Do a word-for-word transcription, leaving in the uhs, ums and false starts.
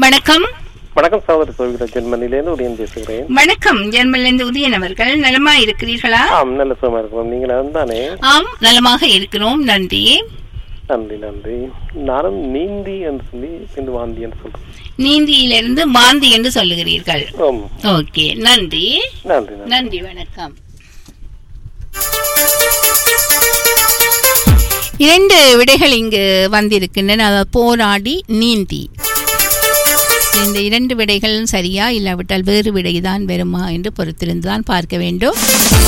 வணக்கம். வணக்கம் சகோதரி சோவிகா, ஜெர்மனிலேருந்து உதயன் பேசுகிறேன். வணக்கம், ஜெர்மனிலிருந்து உதயன் அவர்கள். நலமா இருக்கிறீர்களா? ஆம், நல்ல சுகமா இருக்கிறோம். நீங்கள் தானே? ஆம், நலமாக இருக்கிறோம், நன்றி. நன்றி நன்றி. நானும் நீந்தி என்று சொல்லி இந்த வாந்தி என்று சொல்றேன். நீந்தியிலிருந்து மாந்தி என்று சொல்லுகிறீர்கள். ஓகே, நன்றி நன்றி நன்றி. வணக்கம். இரண்டு விடைகள் இங்கு வந்திருக்கின்றன. போராடி, நீந்தி. இந்த இரண்டு விடைகள் சரியா இல்லாவிட்டால் வேறு விடைதான் வருமா என்று பொறுத்திருந்துதான் பார்க்க வேண்டும்.